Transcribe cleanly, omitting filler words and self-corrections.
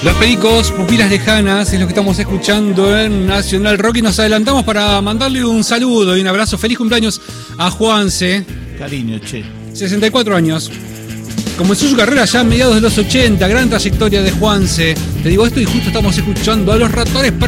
Los Pericos, Pupilas Lejanas, es lo que estamos escuchando en Nacional Rock y nos adelantamos para mandarle un saludo y un abrazo. Feliz cumpleaños a Juanse. Cariño, che. 64 años. Comenzó su carrera ya a mediados de los 80, gran trayectoria de Juanse. Te digo esto y justo estamos escuchando a Los Ratones